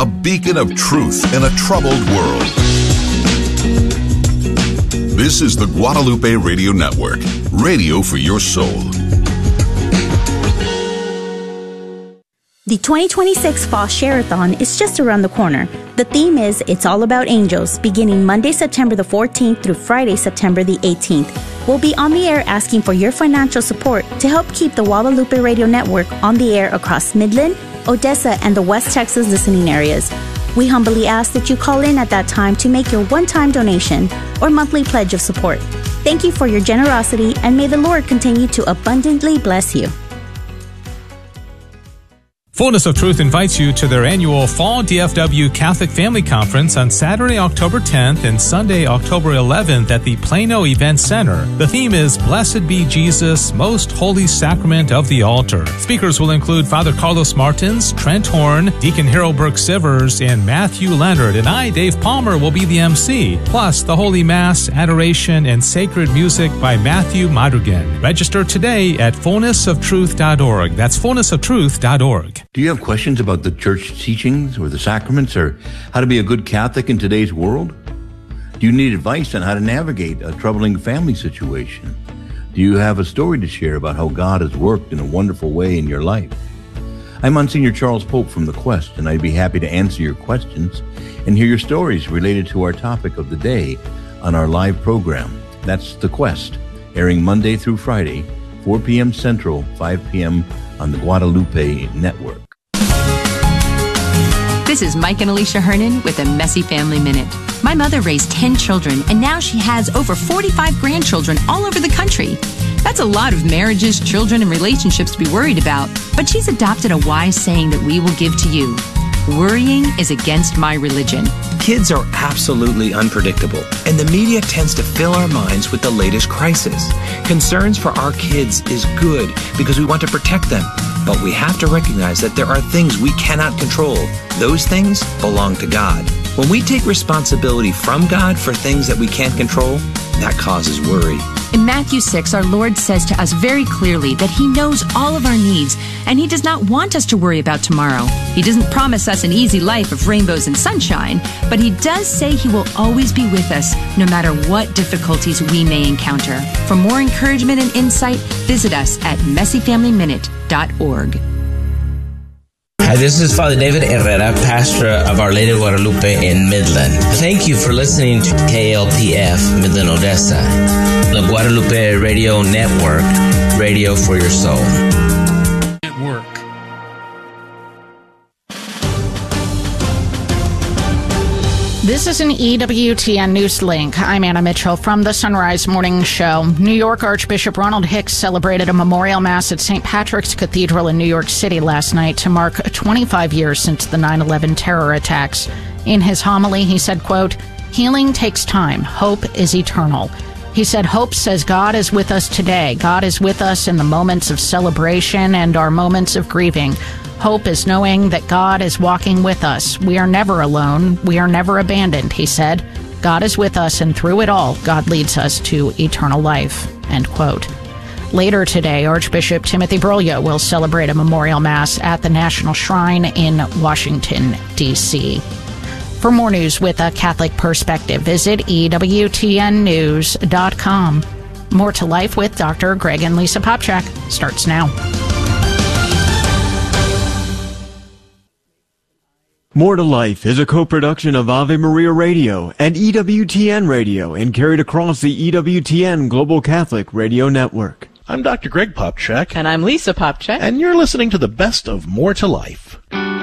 a beacon of truth in a troubled world. This is the Guadalupe Radio Network, radio for your soul. The 2026 Fall Share-a-thon is just around the corner. The theme is It's All About Angels, beginning Monday, September the 14th through Friday, September the 18th. We'll be on the air asking for your financial support to help keep the Guadalupe Radio Network on the air across Midland, Odessa, and the West Texas listening areas. We humbly ask that you call in at that time to make your one-time donation or monthly pledge of support. Thank you for your generosity, and may the Lord continue to abundantly bless you. Fullness of Truth invites you to their annual Fall DFW Catholic Family Conference on Saturday, October 10th and Sunday, October 11th at the Plano Event Center. The theme is Blessed Be Jesus, Most Holy Sacrament of the Altar. Speakers will include Father Carlos Martins, Trent Horn, Deacon Harold Burke-Sivers, and Matthew Leonard, and I, Dave Palmer, will be the MC. Plus, the Holy Mass, Adoration, and Sacred Music by Matthew Madrigan. Register today at fullnessoftruth.org. That's fullnessoftruth.org. Do you have questions about the church teachings or the sacraments or how to be a good Catholic in today's world? Do you need advice on how to navigate a troubling family situation? Do you have a story to share about how God has worked in a wonderful way in your life? I'm Monsignor Charles Pope from The Quest, and I'd be happy to answer your questions and hear your stories related to our topic of the day on our live program. That's The Quest, airing Monday through Friday, 4 p.m. Central, 5 p.m. on the Guadalupe Network. This is Mike and Alicia Hernan with a Messy Family Minute. My mother raised 10 children, and now she has over 45 grandchildren all over the country. That's a lot of marriages, children, and relationships to be worried about, but she's adopted a wise saying that we will give to you. Worrying is against my religion. Kids are absolutely unpredictable, and the media tends to fill our minds with the latest crisis. Concerns for our kids is good because we want to protect them, but we have to recognize that there are things we cannot control. Those things belong to God. When we take responsibility from God for things that we can't control, that causes worry. In Matthew 6, our Lord says to us very clearly that He knows all of our needs, and He does not want us to worry about tomorrow. He doesn't promise us an easy life of rainbows and sunshine, but He does say He will always be with us, no matter what difficulties we may encounter. For more encouragement and insight, visit us at messyfamilyminute.org. Hi, this is Father David Herrera, pastor of Our Lady of Guadalupe in Midland. Thank you for listening to KLPF Midland, Odessa, the Guadalupe Radio Network, radio for your soul. Network. This is an EWTN News Link. I'm Anna Mitchell from the Sunrise Morning Show. New York Archbishop Ronald Hicks celebrated a memorial mass at St. Patrick's Cathedral in New York City last night to mark 25 years since the 9/11 terror attacks. In his homily, he said, quote, "Healing takes time. Hope is eternal." He said, "Hope says God is with us today. God is with us in the moments of celebration and our moments of grieving. Hope is knowing that God is walking with us. We are never alone. We are never abandoned," he said. "God is with us, and through it all, God leads us to eternal life," end quote. Later today, Archbishop Timothy Broglio will celebrate a memorial mass at the National Shrine in Washington, D.C. For more news with a Catholic perspective, visit EWTNnews.com. More to Life with Dr. Greg and Lisa Popchak starts now. More to Life is a co-production of Ave Maria Radio and EWTN Radio and carried across the EWTN Global Catholic Radio Network. I'm Dr. Greg Popchak. And I'm Lisa Popchak. And you're listening to the best of More to Life.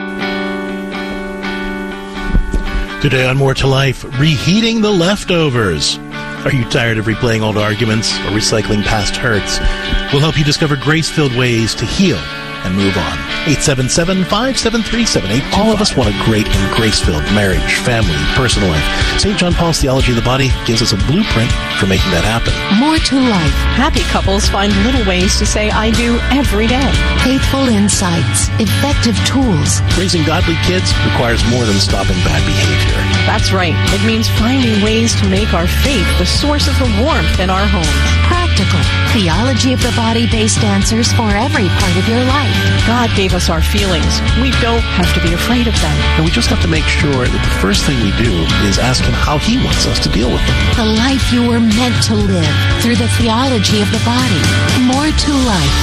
Today on More to Life, reheating the leftovers. Are you tired of replaying old arguments or recycling past hurts? We'll help you discover grace-filled ways to heal and move on. 877-573-7825. All of us want a great and grace-filled marriage, family, personal life. St. John Paul's Theology of the Body gives us a blueprint for making that happen. More to Life. Happy couples find little ways to say I do every day. Faithful insights, effective tools. Raising godly kids requires more than stopping bad behavior. That's right. It means finding ways to make our faith the source of the warmth in our homes. Practical. Theology of the Body-based answers for every part of your life. life. God gave us our feelings. We don't have to be afraid of them. And we just have to make sure that the first thing we do is ask him how he wants us to deal with them. The life you were meant to live through the theology of the body. More to life.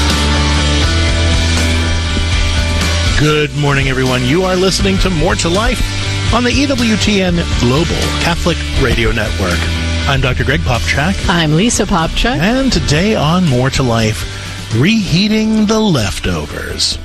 Good morning, everyone. You are listening to More to Life on the EWTN Global Catholic Radio Network. I'm Dr. Greg Popchak. I'm Lisa Popchak. And today on More to Life, reheating the leftovers.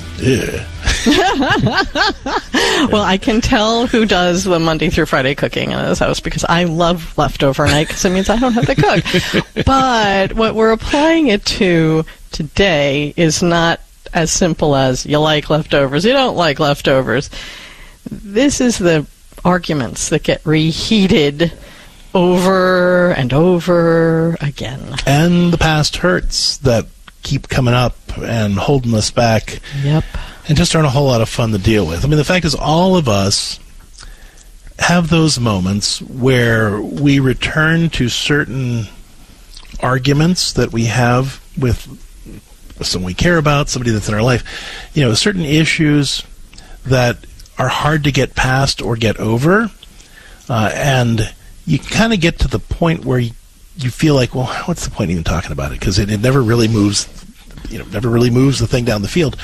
Well, I can tell who does the Monday through Friday cooking in this house because I love leftover night because it means I don't have to cook. But what we're applying it to today is not as simple as you like leftovers, you don't like leftovers. This is the arguments that get reheated over and over again. And the past hurts that keep coming up and holding us back. Yep. And just aren't a whole lot of fun to deal with. I mean, the fact is all of us have those moments where we return to certain arguments that we have with someone we care about, somebody that's in our life. You know, certain issues that are hard to get past or get over. And you kind of get to the point where you feel like, well, what's the point even talking about it? Because it never really moves, never really moves the thing down the field.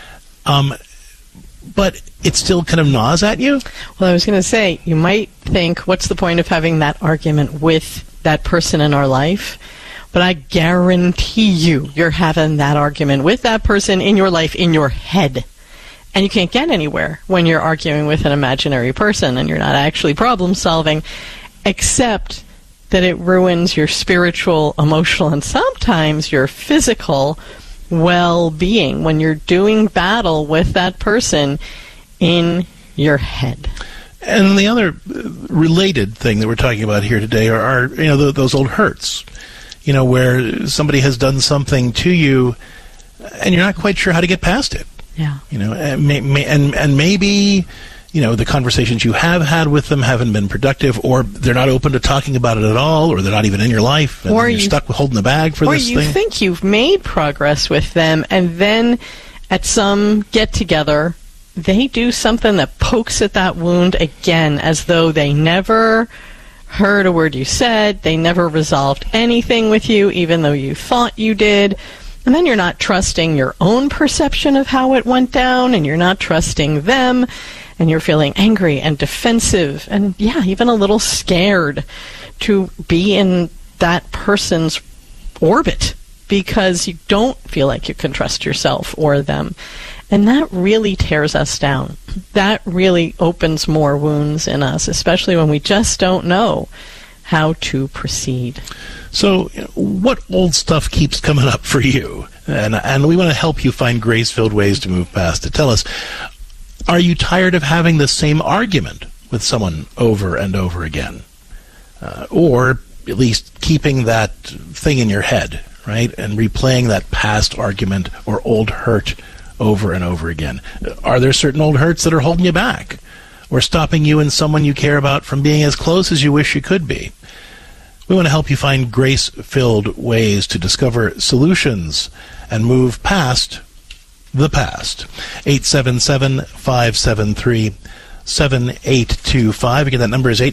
But it still kind of gnaws at you. Well, I was going to say, you might think, what's the point of having that argument with that person in our life? But I guarantee you're having that argument with that person in your life, in your head. And you can't get anywhere when you're arguing with an imaginary person and you're not actually problem solving, except that it ruins your spiritual, emotional, and sometimes your physical well-being when you're doing battle with that person in your head. And the other related thing that we're talking about here today are those old hurts, where somebody has done something to you and you're not quite sure how to get past it. Yeah. And maybe the conversations you have had with them haven't been productive, or they're not open to talking about it at all, or they're not even in your life, and you're stuck with holding the bag for this thing. Or you think you've made progress with them, and then at some get-together, they do something that pokes at that wound again, as though they never heard a word you said, they never resolved anything with you, even though you thought you did. And then you're not trusting your own perception of how it went down, and you're not trusting them, and you're feeling angry and defensive and, even a little scared to be in that person's orbit because you don't feel like you can trust yourself or them. And that really tears us down. That really opens more wounds in us, especially when we just don't know how to proceed. So what old stuff keeps coming up for you? And we want to help you find grace-filled ways to move past it. Tell us, are you tired of having the same argument with someone over and over again? Or at least keeping that thing in your head, right? And replaying that past argument or old hurt over and over again. Are there certain old hurts that are holding you back or stopping you and someone you care about from being as close as you wish you could be? We want to help you find grace-filled ways to discover solutions and move past the past. 877-573-7825. Again, that number is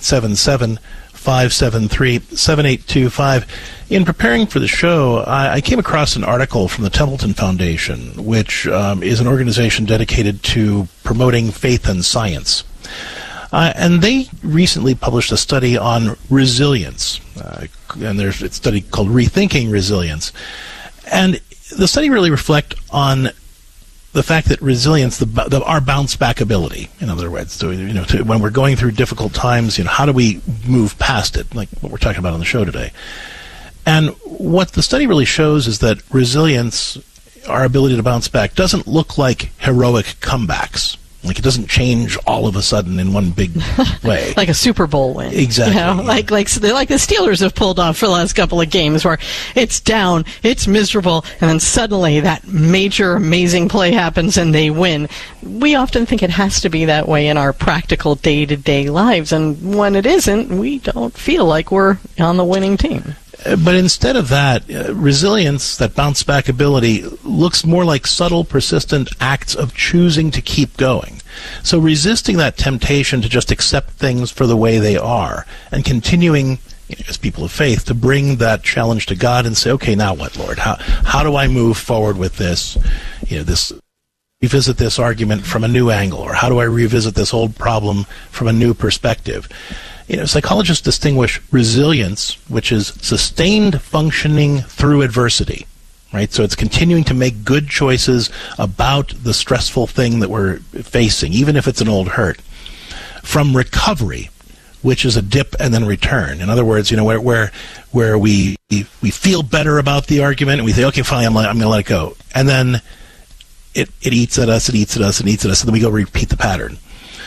877-573-7825. In preparing for the show, I came across an article from the Templeton Foundation, which is an organization dedicated to promoting faith and science. And they recently published a study on resilience. And there's a study called Rethinking Resilience. And the study really reflects on the fact that resilience, our bounce-back ability, in other words, when we're going through difficult times, how do we move past it, like what we're talking about on the show today. And what the study really shows is that resilience, our ability to bounce back, doesn't look like heroic comebacks. Like, it doesn't change all of a sudden in one big way. Like a Super Bowl win. Exactly. Like the Steelers have pulled off for the last couple of games where it's down, it's miserable, and then suddenly that major, amazing play happens and they win. We often think it has to be that way in our practical day-to-day lives, and when it isn't, we don't feel like we're on the winning team. But instead of that, resilience, that bounce back ability, looks more like subtle, persistent acts of choosing to keep going. So resisting that temptation to just accept things for the way they are and continuing, as people of faith, to bring that challenge to God and say, okay, now what, Lord? How do I move forward with this? Revisit this argument from a new angle, or how do I revisit this old problem from a new perspective? Psychologists distinguish resilience, which is sustained functioning through adversity, right? So it's continuing to make good choices about the stressful thing that we're facing, even if it's an old hurt, from recovery, which is a dip and then return. In other words, where we feel better about the argument and we say, okay, fine, I'm going to let it go, and then it eats at us, and then we go repeat the pattern.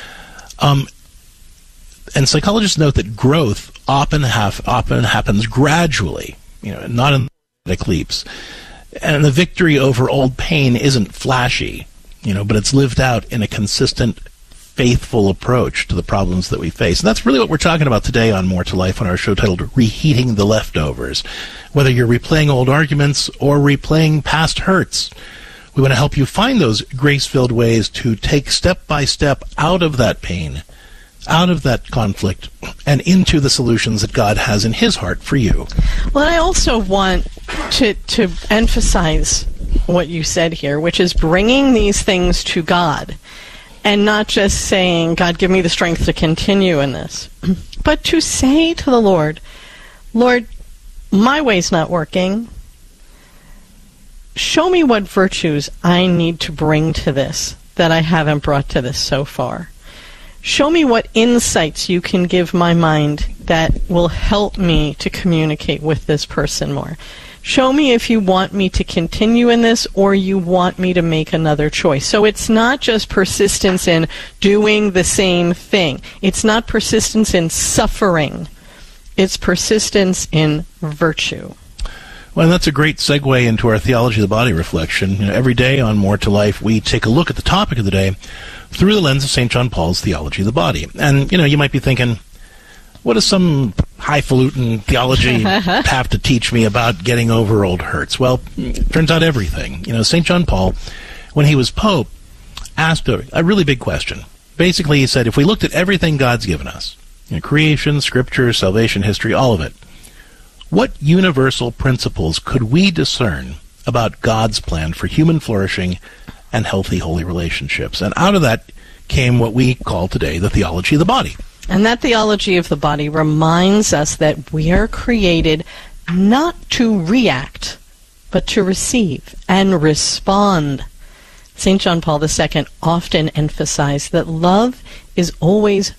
And psychologists note that growth often happens gradually, not in leaps. And the victory over old pain isn't flashy, but it's lived out in a consistent, faithful approach to the problems that we face. And that's really what we're talking about today on More to Life on our show titled Reheating the Leftovers. Whether you're replaying old arguments or replaying past hurts, we want to help you find those grace-filled ways to take step by step out of that pain, out of that conflict, and into the solutions that God has in His heart for you. Well, I also want to emphasize what you said here, which is bringing these things to God, and not just saying, God, give me the strength to continue in this, but to say to the Lord, Lord, my way's not working. Show me what virtues I need to bring to this that I haven't brought to this so far. Show me what insights you can give my mind that will help me to communicate with this person more. Show me if you want me to continue in this or you want me to make another choice. So it's not just persistence in doing the same thing. It's not persistence in suffering. It's persistence in virtue. Well, that's a great segue into our Theology of the Body reflection. Every day on More to Life, we take a look at the topic of the day through the lens of St. John Paul's Theology of the Body. And, you might be thinking, what does some highfalutin theology have to teach me about getting over old hurts? Well, it turns out everything. St. John Paul, when he was Pope, asked a really big question. Basically, he said, if we looked at everything God's given us, creation, scripture, salvation, history, all of it, what universal principles could we discern about God's plan for human flourishing and healthy, holy relationships? And out of that came what we call today the theology of the body. And that theology of the body reminds us that we are created not to react, but to receive and respond. St. John Paul II often emphasized that love is always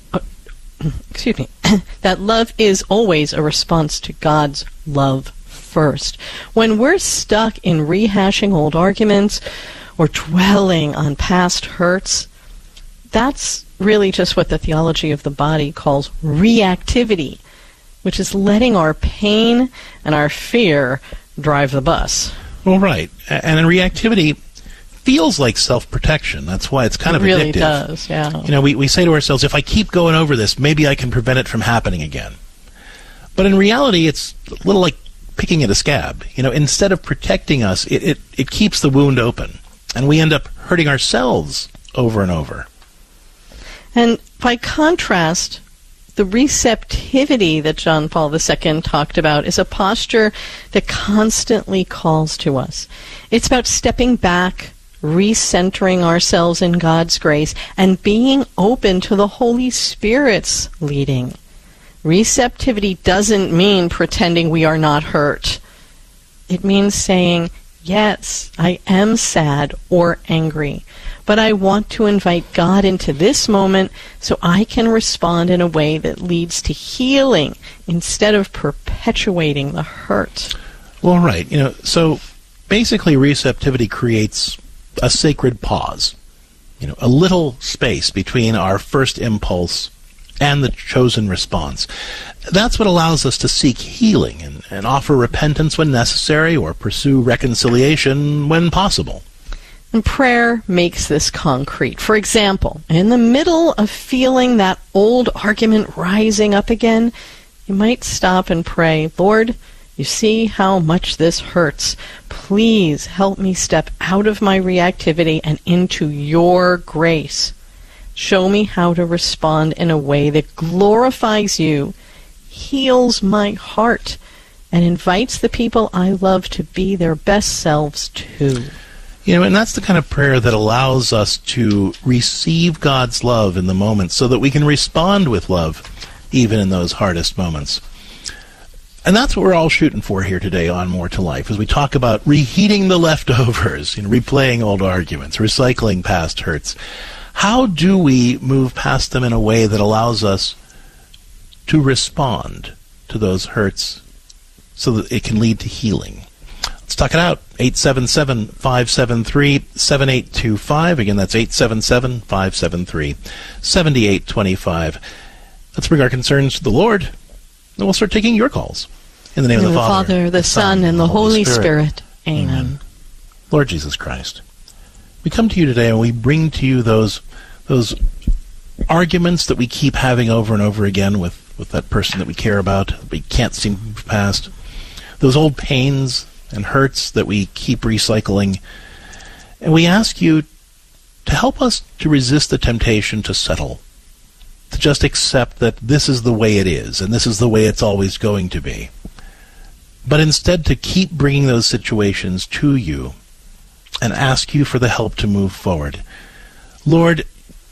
that love is always a response to God's love first. When we're stuck in rehashing old arguments or dwelling on past hurts, that's really just what the theology of the body calls reactivity, which is letting our pain and our fear drive the bus. Well, right. And in reactivity, feels like self-protection. That's why it's kind of addictive. It really does, yeah. We say to ourselves, if I keep going over this, maybe I can prevent it from happening again. But in reality, it's a little like picking at a scab. Instead of protecting us, it keeps the wound open. And we end up hurting ourselves over and over. And by contrast, the receptivity that John Paul II talked about is a posture that constantly calls to us. It's about stepping back, recentering ourselves in God's grace, and being open to the Holy Spirit's leading. Receptivity doesn't mean pretending we are not hurt. It means saying, yes, I am sad or angry, but I want to invite God into this moment so I can respond in a way that leads to healing instead of perpetuating the hurt. Well, right. So basically receptivity creates a sacred pause, a little space between our first impulse and the chosen response. That's what allows us to seek healing and offer repentance when necessary or pursue reconciliation when possible. And prayer makes this concrete. For example, in the middle of feeling that old argument rising up again, you might stop and pray, Lord, you see how much this hurts. Please help me step out of my reactivity and into your grace. Show me how to respond in a way that glorifies you, heals my heart, and invites the people I love to be their best selves too. You know, and that's the kind of prayer that allows us to receive God's love in the moment so that we can respond with love even in those hardest moments. And that's what we're all shooting for here today on More to Life, as we talk about reheating the leftovers, replaying old arguments, recycling past hurts. How do we move past them in a way that allows us to respond to those hurts so that it can lead to healing? Let's talk it out. 877-573-7825. Again, that's 877-573-7825. Let's bring our concerns to the Lord, and we'll start taking your calls. In the name of the Father, the Son, and the Holy Spirit. Amen. Lord Jesus Christ, we come to you today and we bring to you those arguments that we keep having over and over again with that person that we care about, that we can't seem to move past. Those old pains and hurts that we keep recycling. And we ask you to help us to resist the temptation to settle, to just accept that this is the way it is and this is the way it's always going to be. But instead to keep bringing those situations to you and ask you for the help to move forward. Lord,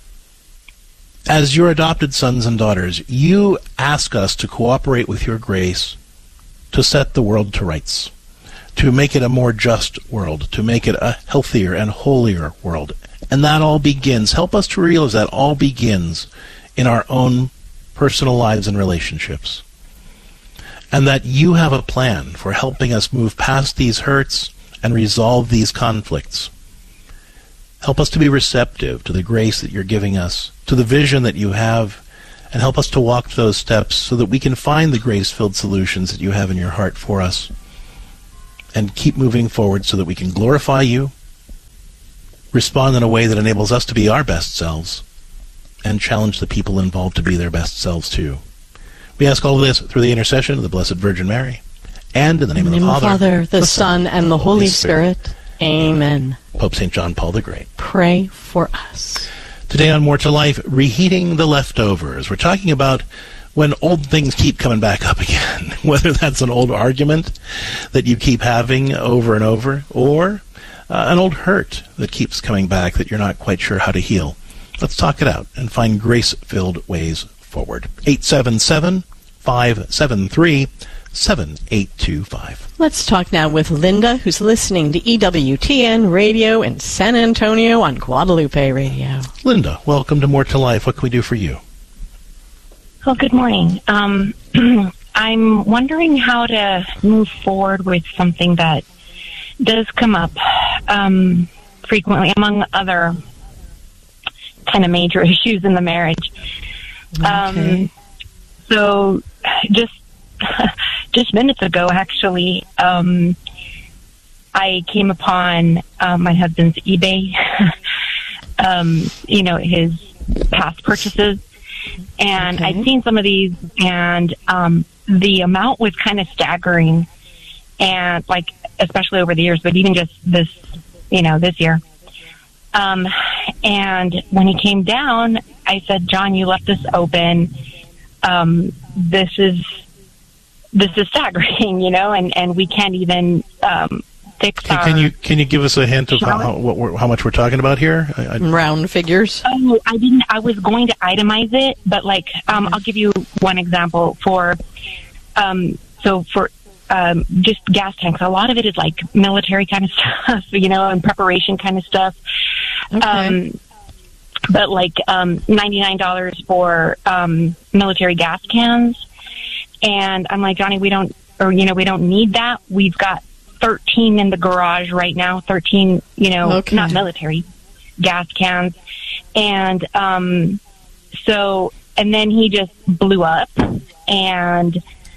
as your adopted sons and daughters, you ask us to cooperate with your grace to set the world to rights, to make it a more just world, to make it a healthier and holier world. And that all begins, help us to realize that all begins in our own personal lives and relationships. And that you have a plan for helping us move past these hurts and resolve these conflicts. Help us to be receptive to the grace that you're giving us, to the vision that you have, and help us to walk those steps so that we can find the grace-filled solutions that you have in your heart for us, and keep moving forward so that we can glorify you, respond in a way that enables us to be our best selves, and challenge the people involved to be their best selves too. We ask all of this through the intercession of the Blessed Virgin Mary, and in the name of the Father, the Son, and the Holy Spirit. Amen. Pope St. John Paul the Great. Pray for us. Today on More to Life, reheating the leftovers. We're talking about when old things keep coming back up again, whether that's an old argument that you keep having over and over, or an old hurt that keeps coming back that you're not quite sure how to heal. Let's talk it out and find grace-filled ways forward. 877-573-7825. Let's talk now with Linda, who's listening to EWTN Radio in San Antonio on Guadalupe Radio. Linda, welcome to More to Life. What can we do for you? Well, good morning. I'm wondering how to move forward with something that does come up frequently, among other kind of major issues in the marriage. Okay. So just minutes ago, actually, I came upon my husband's eBay, his past purchases. And I'd seen some of these, and the amount was kind of staggering, and especially over the years, but even just this year. And when he came down, I said, John, you left this open. This is staggering, and we can't even fix our... Can you give us a hint of how much we're talking about here? Round figures. Oh, I didn't. I was going to itemize it, but I'll give you one example for just gas tanks. A lot of it is military kind of stuff, and preparation kind of stuff. Okay. But $99 for military gas cans, and I'm like, Johnny, we don't need that. We've got 13 in the garage right now. 13, not military gas cans, and and then he just blew up, and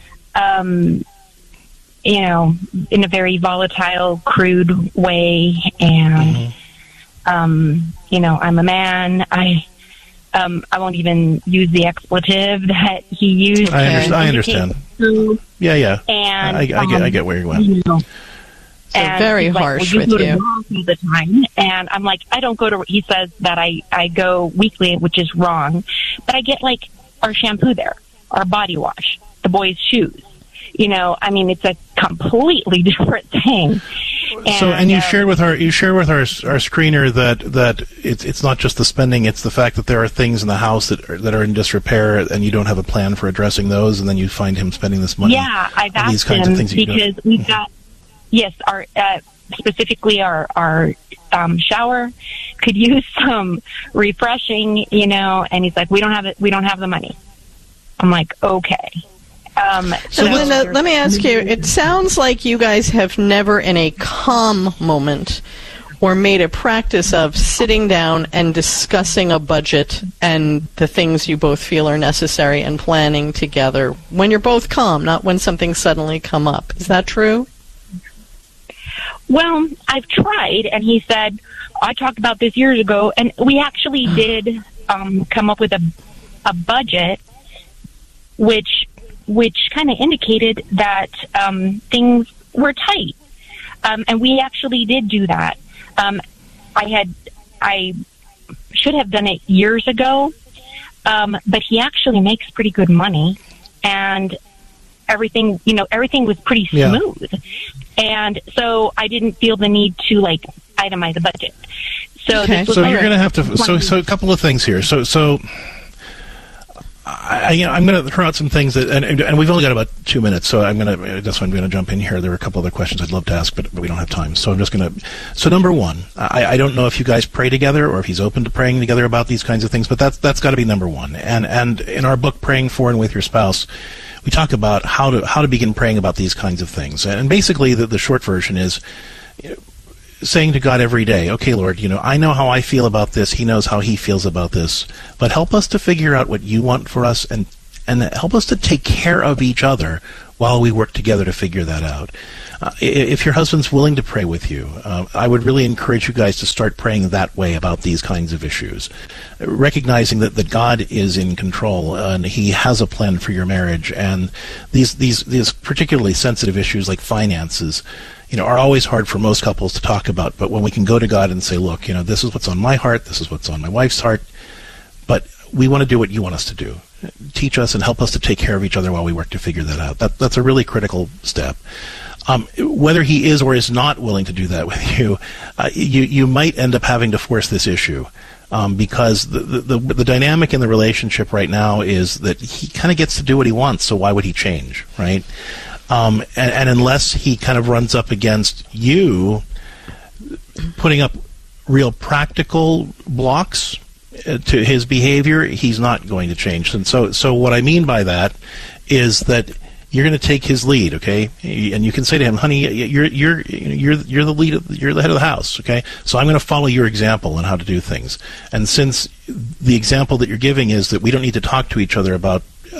in a very volatile, crude way, and I'm a man. I won't even use the expletive that he used. I understand. Yeah. And I get where you're going. You know, so very harsh with you. All the time, and I'm like, I don't go to. He says that I go weekly, which is wrong, but I get like our shampoo there, our body wash, the boys' shoes. You know, I mean, it's a completely different thing. And you shared with our screener that it's not just the spending; it's the fact that there are things in the house that are in disrepair, and you don't have a plan for addressing those, and then you find him spending this money. Yeah, I've asked these kinds him of things because we've got our specifically our shower could use some refreshing, you know, and he's like, we don't have the money. I'm like, okay. So Linda, let me ask you, it sounds like you guys have never in a calm moment or made a practice of sitting down and discussing a budget and the things you both feel are necessary and planning together when you're both calm, not when something suddenly come up. Is that true? Well, I've tried, and he said, I talked about this years ago, and we actually did come up with a budget which kind of indicated that things were tight. And we actually did do that. I should have done it years ago, but he actually makes pretty good money, and everything was pretty smooth. Yeah. And so I didn't feel the need to like itemize a budget. So okay. This was you're going to have to. So a couple of things here. So. I'm going to throw out some things that, and we've only got about 2 minutes, so that's why I'm going to jump in here. There are a couple other questions I'd love to ask, but we don't have time. So I'm just going to. So number one, I don't know if you guys pray together or if he's open to praying together about these kinds of things, but that's got to be number one. And in our book, Praying For and With Your Spouse, we talk about how to begin praying about these kinds of things. And basically, the short version is, saying to God every day, okay, Lord, I know how I feel about this. He knows how he feels about this. But help us to figure out what you want for us and help us to take care of each other while we work together to figure that out. If your husband's willing to pray with you, I would really encourage you guys to start praying that way about these kinds of issues, recognizing that God is in control and he has a plan for your marriage. And these particularly sensitive issues like finances, are always hard for most couples to talk about. But when we can go to God and say, look, this is what's on my heart, this is what's on my wife's heart, but we want to do what you want us to do. Teach us and help us to take care of each other while we work to figure that out. That's a really critical step. Whether he is or is not willing to do that with you, you might end up having to force this issue. Because the dynamic in the relationship right now is that he kind of gets to do what he wants, so why would he change, right? And unless he kind of runs up against you putting up real practical blocks to his behavior, he's not going to change. And so what I mean by that is that you're going to take his lead, okay? And you can say to him, honey, you're the lead, you're the head of the house, okay? So I'm going to follow your example on how to do things. And since the example that you're giving is that we don't need to talk to each other about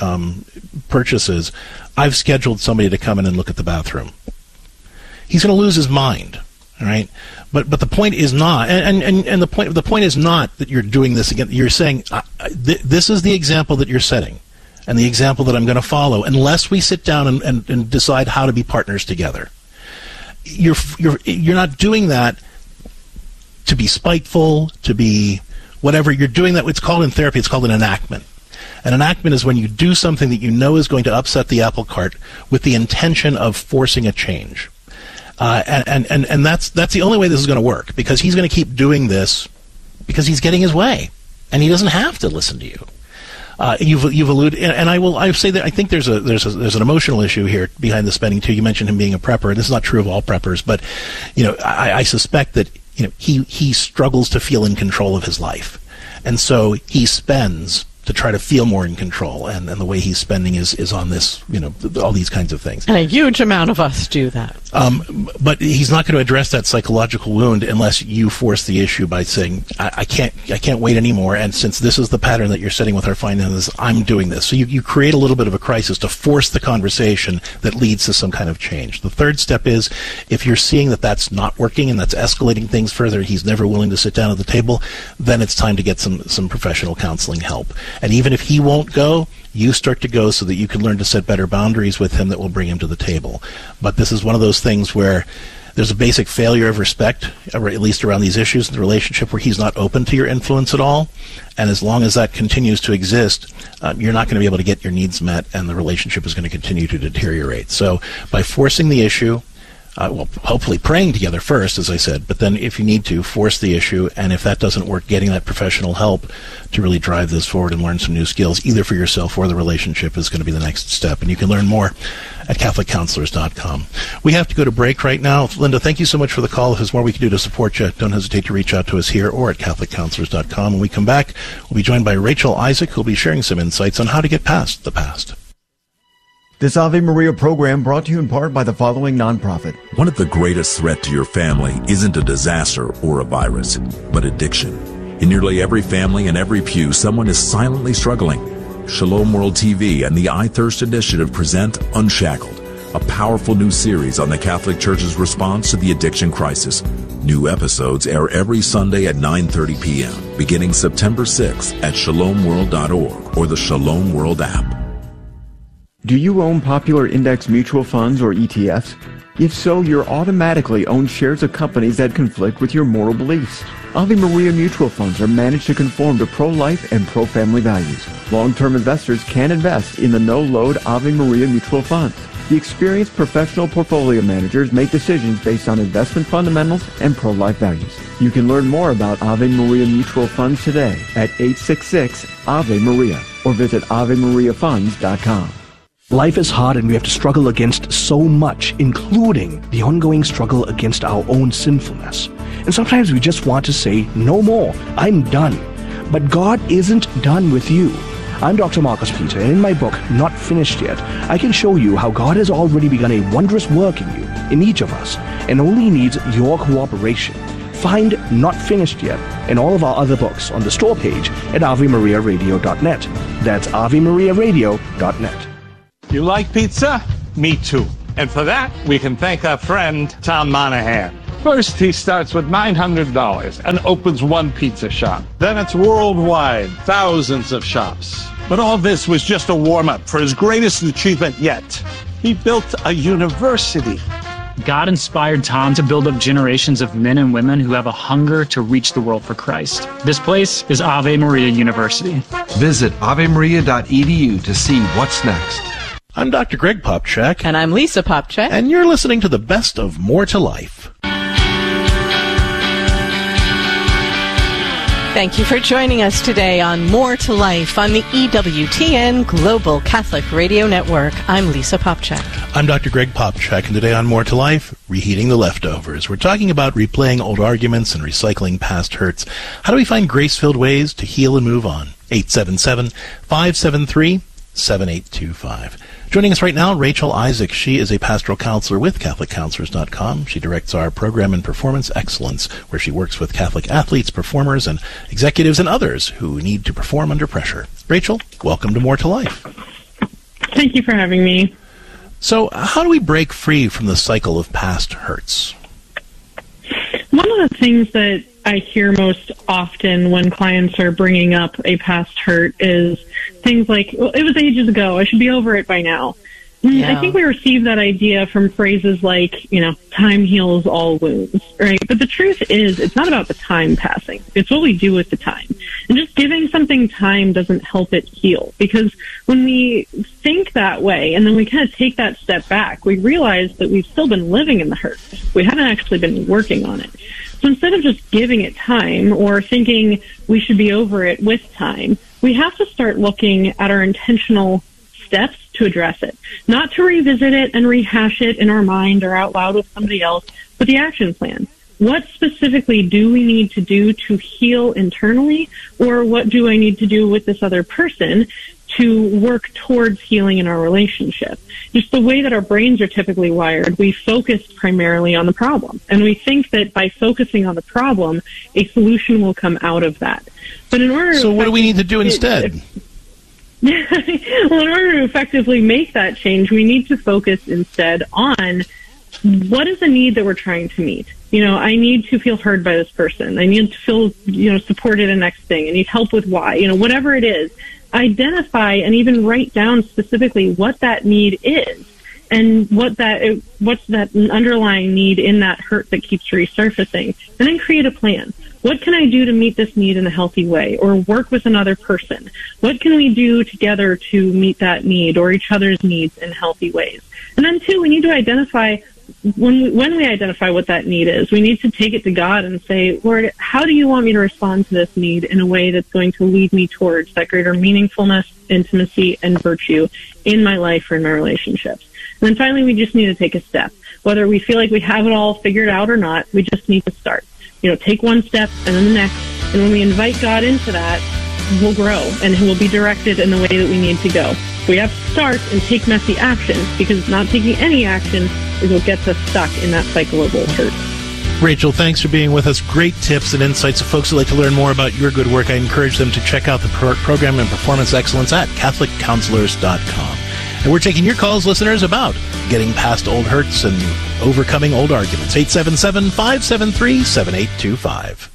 purchases, I've scheduled somebody to come in and look at the bathroom. He's going to lose his mind, all right? But the point is not, and the point is not that you're doing this again. You're saying this is the example that you're setting, and the example that I'm going to follow, unless we sit down and decide how to be partners together. You're not doing that to be spiteful, to be whatever. You're doing that. It's called in therapy. It's called an enactment. An enactment is when you do something that you know is going to upset the apple cart with the intention of forcing a change. And that's the only way this is going to work, because he's going to keep doing this because he's getting his way, and he doesn't have to listen to you. You've alluded, and I say that I think there's an emotional issue here behind the spending too. You mentioned him being a prepper, and this is not true of all preppers, but I suspect that he struggles to feel in control of his life, and so he spends to try to feel more in control, and the way he's spending is on this, all these kinds of things. And a huge amount of us do that. But he's not going to address that psychological wound unless you force the issue by saying, I can't wait anymore, and since this is the pattern that you're setting with our finances, I'm doing this. So you create a little bit of a crisis to force the conversation that leads to some kind of change. The third step is, if you're seeing that that's not working and that's escalating things further, he's never willing to sit down at the table, then it's time to get some professional counseling help. And even if he won't go, you start to go so that you can learn to set better boundaries with him that will bring him to the table. But this is one of those things where there's a basic failure of respect, or at least around these issues in the relationship, where he's not open to your influence at all. And as long as that continues to exist, you're not going to be able to get your needs met, and the relationship is going to continue to deteriorate. So by forcing the issue, hopefully praying together first, as I said, but then if you need to, force the issue, and if that doesn't work, getting that professional help to really drive this forward and learn some new skills, either for yourself or the relationship, is going to be the next step. And you can learn more at CatholicCounselors.com. We have to go to break right now. Linda, thank you so much for the call. If there's more we can do to support you, don't hesitate to reach out to us here or at CatholicCounselors.com. When we come back, we'll be joined by Rachel Isaac, who'll be sharing some insights on how to get past the past. This Ave Maria program brought to you in part by the following nonprofit. One of the greatest threats to your family isn't a disaster or a virus, but addiction. In nearly every family and every pew, someone is silently struggling. Shalom World TV and the I Thirst Initiative present Unshackled, a powerful new series on the Catholic Church's response to the addiction crisis. New episodes air every Sunday at 9:30 p.m., beginning September 6th at shalomworld.org or the Shalom World app. Do you own popular index mutual funds or ETFs? If so, you're automatically own shares of companies that conflict with your moral beliefs. Ave Maria mutual funds are managed to conform to pro-life and pro-family values. Long-term investors can invest in the no-load Ave Maria mutual funds. The experienced professional portfolio managers make decisions based on investment fundamentals and pro-life values. You can learn more about Ave Maria mutual funds today at 866-AVE-MARIA or visit AveMariaFunds.com. Life is hard and we have to struggle against so much, including the ongoing struggle against our own sinfulness. And sometimes we just want to say, no more, I'm done. But God isn't done with you. I'm Dr. Marcus Peter, and in my book, Not Finished Yet, I can show you how God has already begun a wondrous work in you, in each of us, and only needs your cooperation. Find Not Finished Yet and all of our other books on the store page at AveMariaRadio.net. That's AveMariaRadio.net. You like pizza? Me too. And for that, we can thank our friend, Tom Monahan. First, he starts with $900 and opens one pizza shop. Then it's worldwide, thousands of shops. But all this was just a warm-up for his greatest achievement yet. He built a university. God inspired Tom to build up generations of men and women who have a hunger to reach the world for Christ. This place is Ave Maria University. Visit avemaria.edu to see what's next. I'm Dr. Greg Popchak. And I'm Lisa Popchak. And you're listening to the best of More to Life. Thank you for joining us today on More to Life on the EWTN Global Catholic Radio Network. I'm Lisa Popchak. I'm Dr. Greg Popchak, and today on More to Life, Reheating the Leftovers. We're talking about replaying old arguments and recycling past hurts. How do we find grace-filled ways to heal and move on? 877-573-7825. Joining us right now, Rachel Isaac. She is a pastoral counselor with CatholicCounselors.com. She directs our program in Performance Excellence, where she works with Catholic athletes, performers, and executives and others who need to perform under pressure. Rachel, welcome to More to Life. Thank you for having me. So, how do we break free from the cycle of past hurts? One of the things that I hear most often when clients are bringing up a past hurt is things like, well, it was ages ago, I should be over it by now. Yeah. I think we receive that idea from phrases like, time heals all wounds, right? But the truth is, it's not about the time passing. It's what we do with the time. And just giving something time doesn't help it heal. Because when we think that way, and then we kind of take that step back, we realize that we've still been living in the hurt. We haven't actually been working on it. So instead of just giving it time or thinking we should be over it with time, we have to start looking at our intentional steps to address it. Not to revisit it and rehash it in our mind or out loud with somebody else, but the action plan. What specifically do we need to do to heal internally, or what do I need to do with this other person to work towards healing in our relationship. Just the way that our brains are typically wired, we focus primarily on the problem. And we think that by focusing on the problem, a solution will come out of that. But in order So what do we need to do instead? Well, in order to effectively make that change, we need to focus instead on what is the need that we're trying to meet. I need to feel heard by this person. I need to feel, supported in the next thing. I need help with why. Whatever it is, identify and even write down specifically what that need is and what's that underlying need in that hurt that keeps resurfacing, and then create a plan. What can I do to meet this need in a healthy way, or work with another person? What can we do together to meet that need or each other's needs in healthy ways? And then, too, we need to identify, when we identify what that need is, we need to take it to God and say, Lord, how do you want me to respond to this need in a way that's going to lead me towards that greater meaningfulness, intimacy, and virtue in my life or in my relationships? And then finally, we just need to take a step. Whether we feel like we have it all figured out or not, we just need to start. Take one step and then the next. And when we invite God into that, we'll grow and we'll be directed in the way that we need to go. We have to start and take messy action, because not taking any action is what gets us stuck in that cycle of old hurt. Rachel, thanks for being with us. Great tips and insights. If folks would like to learn more about your good work, I encourage them to check out the program in performance excellence at CatholicCounselors.com. And we're taking your calls, listeners, about getting past old hurts and overcoming old arguments. 877-573-7825.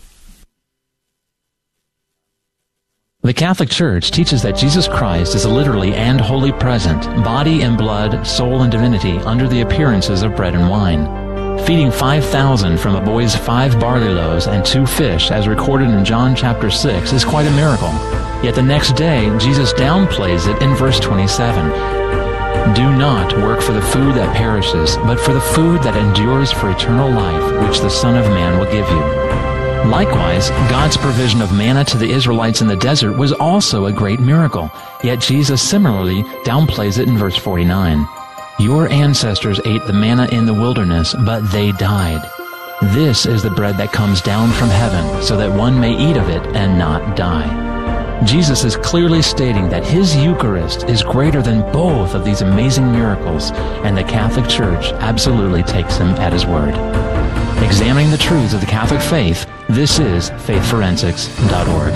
The Catholic Church teaches that Jesus Christ is literally and wholly present, body and blood, soul and divinity, under the appearances of bread and wine. Feeding 5,000 from a boy's 5 barley loaves and 2 fish, as recorded in John chapter 6, is quite a miracle. Yet the next day, Jesus downplays it in verse 27. Do not work for the food that perishes, but for the food that endures for eternal life, which the Son of Man will give you. Likewise, God's provision of manna to the Israelites in the desert was also a great miracle, yet Jesus similarly downplays it in verse 49. Your ancestors ate the manna in the wilderness, but they died. This is the bread that comes down from heaven, so that one may eat of it and not die. Jesus is clearly stating that his Eucharist is greater than both of these amazing miracles, and the Catholic Church absolutely takes him at his word. Examining the truths of the Catholic faith, this is faithforensics.org.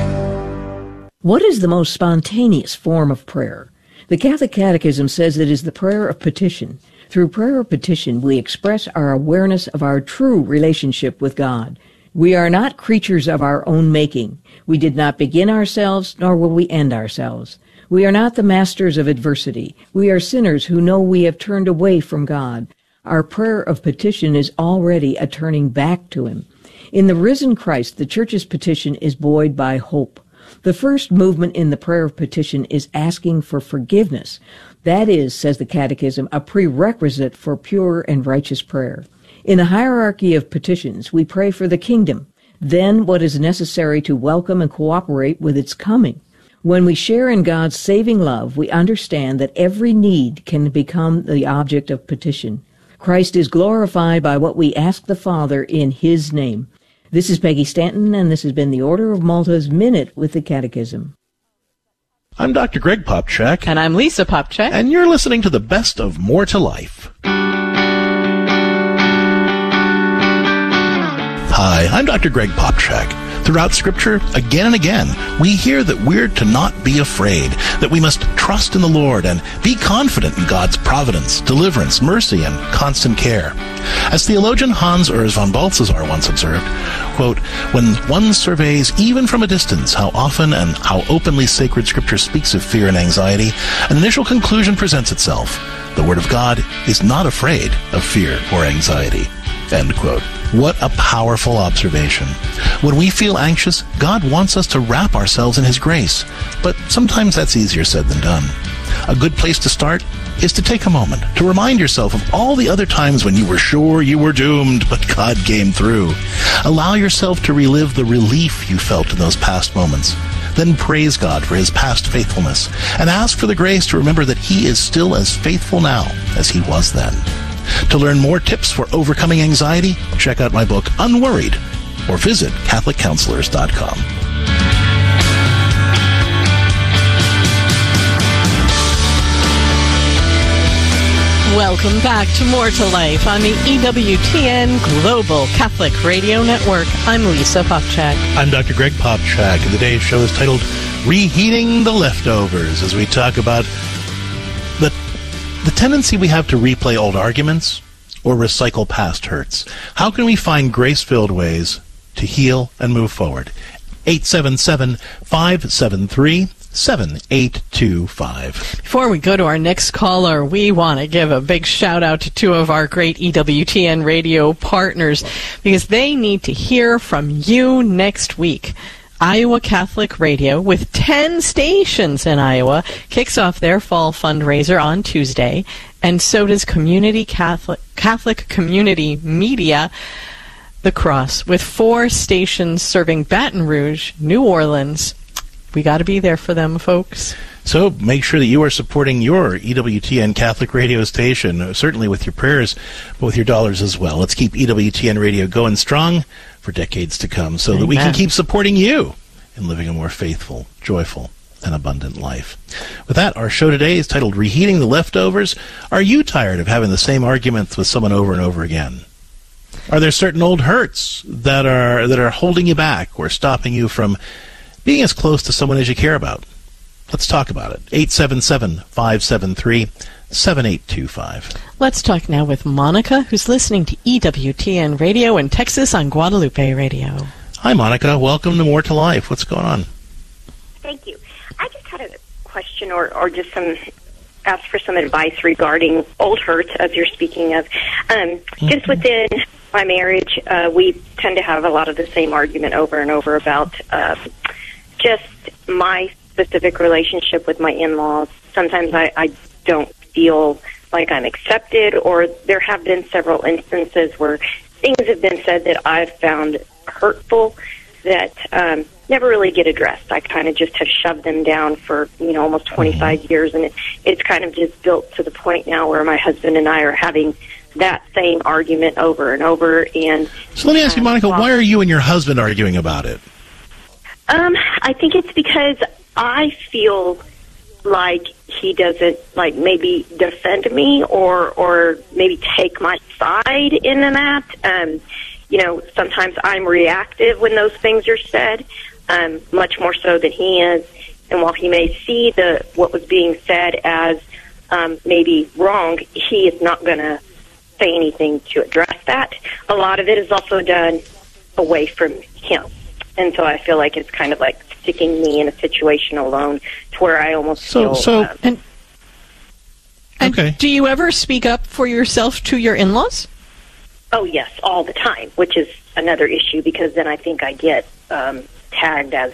What is the most spontaneous form of prayer? The Catholic Catechism says it is the prayer of petition. Through prayer of petition, we express our awareness of our true relationship with God. We are not creatures of our own making. We did not begin ourselves, nor will we end ourselves. We are not the masters of adversity. We are sinners who know we have turned away from God. Our prayer of petition is already a turning back to Him. In the risen Christ, the Church's petition is buoyed by hope. The first movement in the prayer of petition is asking for forgiveness. That is, says the Catechism, a prerequisite for pure and righteous prayer. In the hierarchy of petitions, we pray for the kingdom, then what is necessary to welcome and cooperate with its coming. When we share in God's saving love, we understand that every need can become the object of petition. Christ is glorified by what we ask the Father in His name. This is Peggy Stanton, and this has been the Order of Malta's Minute with the Catechism. I'm Dr. Greg Popcak. And I'm Lisa Popcak. And you're listening to the best of More to Life. Hi, I'm Dr. Greg Popcak. Throughout Scripture, again and again, we hear that we're to not be afraid, that we must trust in the Lord and be confident in God's providence, deliverance, mercy, and constant care. As theologian Hans Urs von Balthasar once observed, quote, when one surveys even from a distance how often and how openly sacred Scripture speaks of fear and anxiety, an initial conclusion presents itself. The Word of God is not afraid of fear or anxiety. End quote. What a powerful observation. When we feel anxious, God wants us to wrap ourselves in His grace. But sometimes that's easier said than done. A good place to start is to take a moment to remind yourself of all the other times when you were sure you were doomed, but God came through. Allow yourself to relive the relief you felt in those past moments. Then praise God for His past faithfulness and ask for the grace to remember that He is still as faithful now as He was then. To learn more tips for overcoming anxiety, check out my book, Unworried, or visit CatholicCounselors.com. Welcome back to More to Life on the EWTN Global Catholic Radio Network. I'm Lisa Popchak. I'm Dr. Greg Popchak, and today's show is titled Reheating the Leftovers, as we talk about the tendency we have to replay old arguments or recycle past hurts. How can we find grace-filled ways to heal and move forward? 877-573-7825. Before we go to our next caller, we want to give a big shout out to two of our great EWTN radio partners because they need to hear from you next week. Iowa Catholic Radio, with 10 stations in Iowa, kicks off their fall fundraiser on Tuesday, and so does Catholic Community Media, The Cross, with 4 stations serving Baton Rouge, New Orleans. We got to be there for them, folks. So make sure that you are supporting your EWTN Catholic radio station, certainly with your prayers, but with your dollars as well. Let's keep EWTN radio going strong for decades to come so that we can keep supporting you in living a more faithful, joyful, and abundant life. With that, our show today is titled Reheating the Leftovers. Are you tired of having the same arguments with someone over and over again? Are there certain old hurts that are holding you back or stopping you from being as close to someone as you care about? Let's talk about it. 877-573-7825. Let's talk now with Monica, who's listening to EWTN Radio in Texas on Guadalupe Radio. Hi, Monica. Welcome to More to Life. What's going on? Thank you. I just had a question or just ask for some advice regarding old hurts, as you're speaking of. Just within my marriage, we tend to have a lot of the same argument over and over about just my specific relationship with my in-laws. Sometimes I don't feel like I'm accepted, or there have been several instances where things have been said that I've found hurtful that never really get addressed. I kind of just have shoved them down for, almost 25 years, and it's kind of just built to the point now where my husband and I are having that same argument over and over. And so let me ask you, Monica, why are you and your husband arguing about it? I think it's because I feel like he doesn't maybe defend me or maybe take my side in that. Sometimes I'm reactive when those things are said, much more so than he is. And while he may see what was being said as maybe wrong, he is not going to say anything to address that. A lot of it is also done away from him. And so I feel like it's kind of like sticking me in a situation alone to where I almost feel... And do you ever speak up for yourself to your in-laws? Oh, yes, all the time, which is another issue because then I think I get tagged as,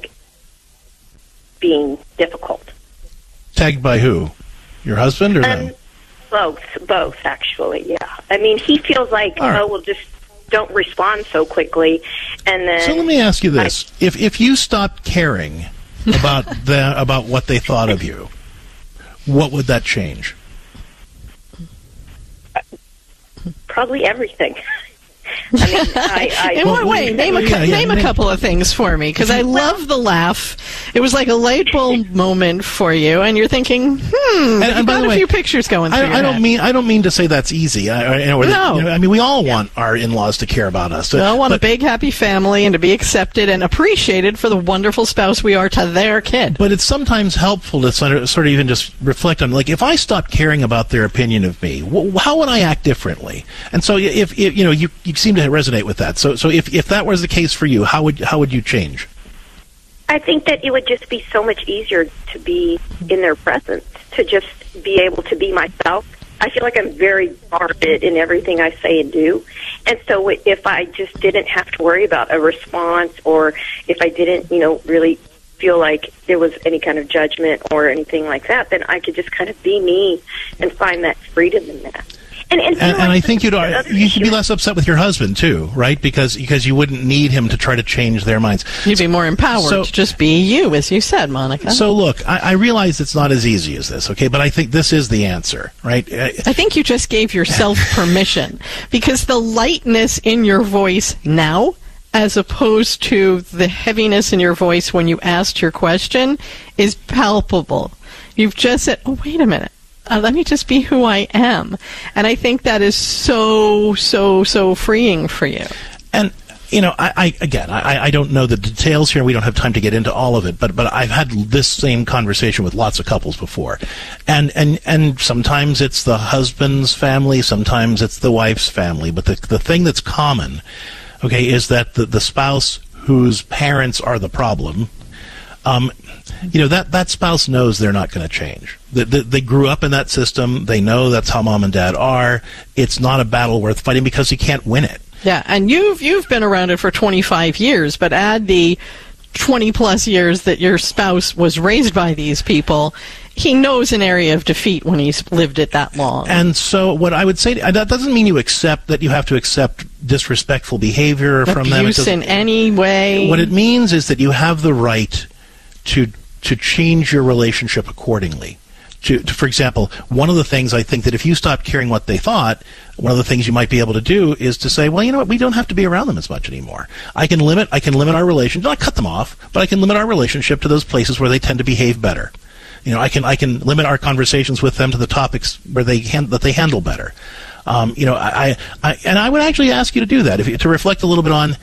being difficult. Tagged by who? Your husband or them? Both, actually, yeah. I mean, he feels like, well, just don't respond so quickly, and then... So let me ask you this. If you stopped caring about what they thought of you, what would that change? Probably everything. I mean, in what way? Name a couple of things for me, because I love the laugh. It was like a light bulb moment for you, and you're thinking, and by the way, a few pictures going through I don't mean to say that's easy. I mean, we all want our in-laws to care about us. We all want a big, happy family and to be accepted and appreciated for the wonderful spouse we are to their kid. But it's sometimes helpful to sort of even just reflect on, if I stopped caring about their opinion of me, how would I act differently? And so, if you seem to resonate with that. So if that was the case for you, how would you change? I think that it would just be so much easier to be in their presence, to just be able to be myself. I feel like I'm very guarded in everything I say and do. And so if I just didn't have to worry about a response, or if I didn't, really feel like there was any kind of judgment or anything like that, then I could just kind of be me and find that freedom in that. And I think you could be less upset with your husband too, right? Because you wouldn't need him to try to change their minds. You'd be more empowered to just be you, as you said, Monica. So look, I realize it's not as easy as this, okay? But I think this is the answer, right? I think you just gave yourself permission, because the lightness in your voice now, as opposed to the heaviness in your voice when you asked your question, is palpable. You've just said, "Oh, wait a minute. let me just be who I am. And I think that is so freeing for you. And I don't know the details here. We don't have time to get into all of it, but I've had this same conversation with lots of couples before. And sometimes it's the husband's family, sometimes it's the wife's family. But the thing that's common, okay, is that the spouse whose parents are the problem, that spouse knows they're not going to change. They grew up in that system. They know that's how mom and dad are. It's not a battle worth fighting because you can't win it. Yeah, and you've been around it for 25 years, but add the 20-plus years that your spouse was raised by these people, he knows an area of defeat when he's lived it that long. And so what I would say, that doesn't mean you have to accept disrespectful behavior from them. Abuse in any way. What it means is that you have the right to change your relationship accordingly. For example, one of the things I think that if you stop caring what they thought, one of the things you might be able to do is to say, well, you know what, we don't have to be around them as much anymore. I can limit our relationship, not cut them off, but I can limit our relationship to those places where they tend to behave better. I can limit our conversations with them to the topics where they handle better. I would actually ask you to do that, to reflect a little bit on,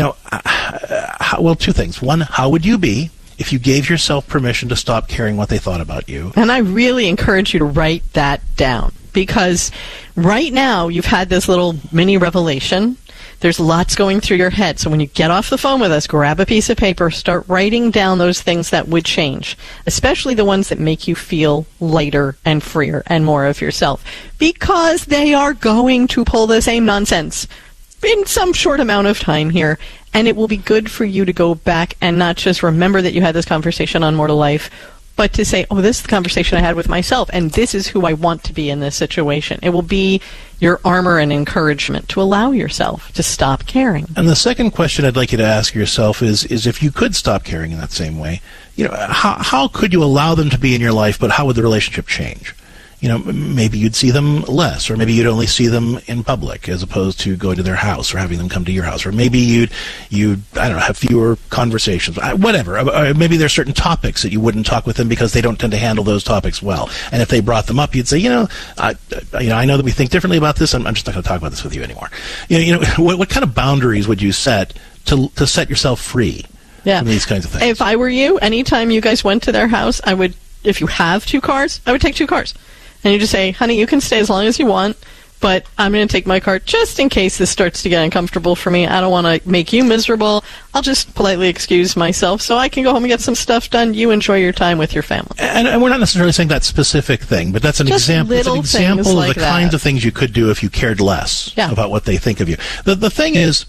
two things. One, how would you be if you gave yourself permission to stop caring what they thought about you? And I really encourage you to write that down, because right now you've had this little mini revelation. There's lots going through your head. So when you get off the phone with us, grab a piece of paper, start writing down those things that would change, especially the ones that make you feel lighter and freer and more of yourself, because they are going to pull the same nonsense in some short amount of time here. And it will be good for you to go back and not just remember that you had this conversation on More to Life, but to say, oh, this is the conversation I had with myself, and this is who I want to be in this situation. It will be your armor and encouragement to allow yourself to stop caring. And the second question I'd like you to ask yourself is if you could stop caring in that same way, how could you allow them to be in your life, but how would the relationship change? Maybe you'd see them less, or maybe you'd only see them in public as opposed to going to their house or having them come to your house, or maybe you'd I don't know, have fewer conversations, whatever. Maybe there's certain topics that you wouldn't talk with them because they don't tend to handle those topics well. And if they brought them up, you'd say, I know that we think differently about this. I'm just not going to talk about this with you anymore. What kind of boundaries would you set to set yourself free from these kinds of things? If I were you, anytime you guys went to their house, I would, if you have 2 cars, I would take 2 cars. And you just say, honey, you can stay as long as you want, but I'm going to take my car just in case this starts to get uncomfortable for me. I don't want to make you miserable. I'll just politely excuse myself so I can go home and get some stuff done. You enjoy your time with your family. And we're not necessarily saying that specific thing, but that's an example. It's an example of the kinds of things you could do if you cared less about what they think of you. The thing is,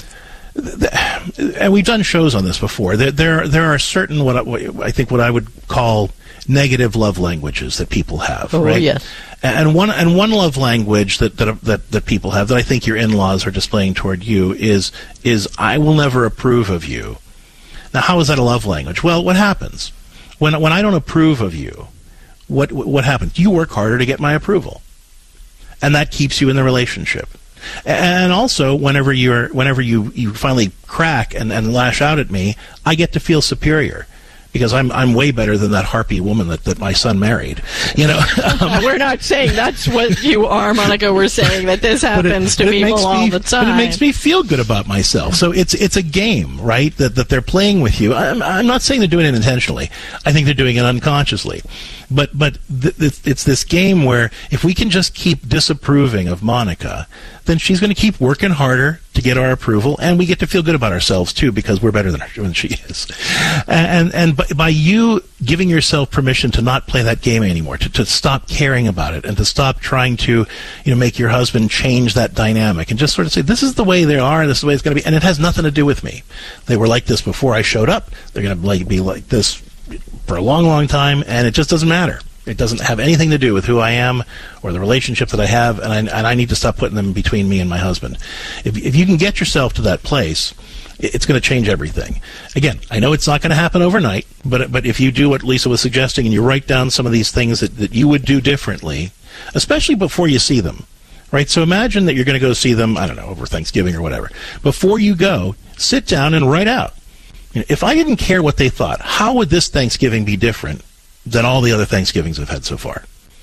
and we've done shows on this before, there are certain what I would call negative love languages that people have, right? Yes. And one love language that people have that I think your in-laws are displaying toward you is I will never approve of you. Now, how is that a love language? Well, what happens when I don't approve of you? What happens? You work harder to get my approval, and that keeps you in the relationship. And also, whenever you finally crack and lash out at me, I get to feel superior, because I'm way better than that harpy woman that my son married. We're not saying that's what you are, Monica. We're saying that this happens to people all the time. But it makes me feel good about myself. So it's a game, right? That they're playing with you. I'm not saying they're doing it intentionally. I think they're doing it unconsciously. But it's this game where if we can just keep disapproving of Monica, then she's going to keep working harder to get our approval, and we get to feel good about ourselves too, because we're better than she is. And by you giving yourself permission to not play that game anymore, to stop caring about it, and to stop trying to make your husband change that dynamic, and just sort of say, this is the way they are, this is the way it's going to be, and it has nothing to do with me. They were like this before I showed up. They're going to be like this for a long, long time, and it just doesn't matter. It doesn't have anything to do with who I am or the relationship that I have, and I need to stop putting them between me and my husband. If you can get yourself to that place, it's going to change everything. Again, I know it's not going to happen overnight, but if you do what Lisa was suggesting and you write down some of these things that you would do differently, especially before you see them, right? So imagine that you're going to go see them, I don't know, over Thanksgiving or whatever. Before you go, sit down and write out, if I didn't care what they thought, how would this Thanksgiving be different than all the other Thanksgivings I've had so far?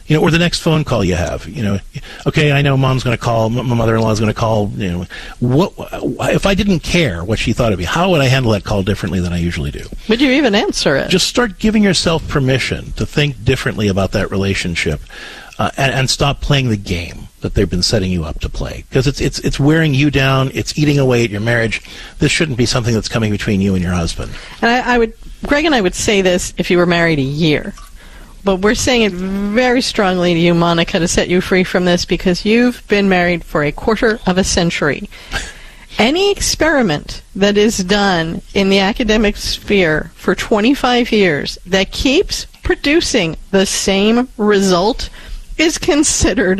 Or the next phone call you have. Okay, I know Mom's going to call, my mother-in-law is going to call. What if I didn't care what she thought of me? How would I handle that call differently than I usually do? Would you even answer it? Just start giving yourself permission to think differently about that relationship, and stop playing the game that they've been setting you up to play, because it's wearing you down. It's eating away at your marriage. This shouldn't be something that's coming between you and your husband. And Greg and I would say this if you were married a year. But we're saying it very strongly to you, Monica, to set you free from this, because you've been married for a quarter of a century. Any experiment that is done in the academic sphere for 25 years that keeps producing the same result is considered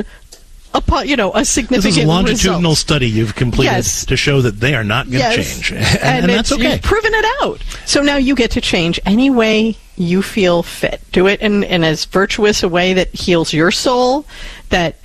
a significant This is a longitudinal result. Study you've completed to show that they are not going to change. And that's okay. You've proven it out. So now you get to change any way you feel fit. Do it in as virtuous a way that heals your soul, that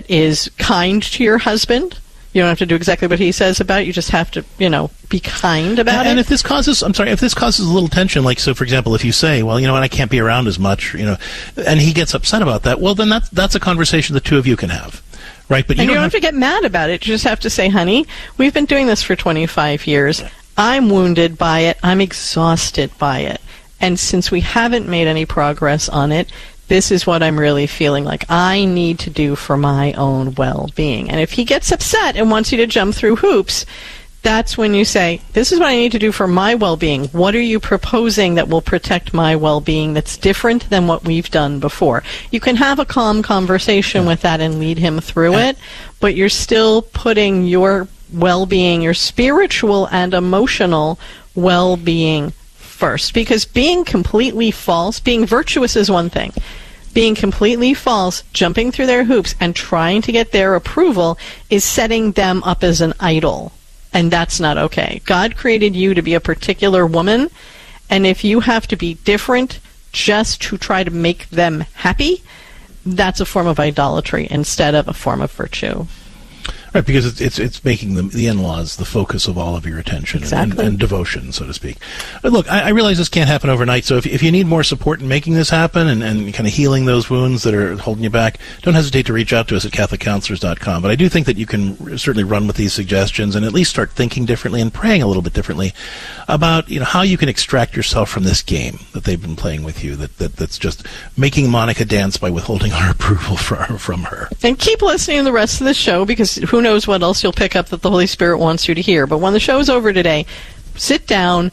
is kind to your husband. You don't have to do exactly what he says about it. You just have to, be kind about it. And if this causes a little tension, like, so for example, if you say, well, what, I can't be around as much, and he gets upset about that, well, then that's a conversation the two of you can have. Right, but you don't have to get mad about it. You just have to say, honey, we've been doing this for 25 years. I'm wounded by it. I'm exhausted by it. And since we haven't made any progress on it, this is what I'm really feeling like I need to do for my own well-being. And if he gets upset and wants you to jump through hoops, that's when you say, this is what I need to do for my well-being. What are you proposing that will protect my well-being that's different than what we've done before? You can have a calm conversation with that and lead him through it, but you're still putting your well-being, your spiritual and emotional well-being first. Because being completely false, being virtuous is one thing. Being completely false, jumping through their hoops, and trying to get their approval is setting them up as an idol. And that's not okay. God created you to be a particular woman, and if you have to be different just to try to make them happy, that's a form of idolatry instead of a form of virtue. Right, because it's making the in-laws the focus of all of your attention and devotion, so to speak. But look, I realize this can't happen overnight, so if you need more support in making this happen and kind of healing those wounds that are holding you back, don't hesitate to reach out to us at CatholicCounselors.com. But I do think that you can certainly run with these suggestions and at least start thinking differently and praying a little bit differently about how you can extract yourself from this game that they've been playing with you, that's just making Monica dance by withholding our approval from her. And keep listening to the rest of the show, because who knows what else you'll pick up that the Holy Spirit wants you to hear. But when the show's over today, sit down,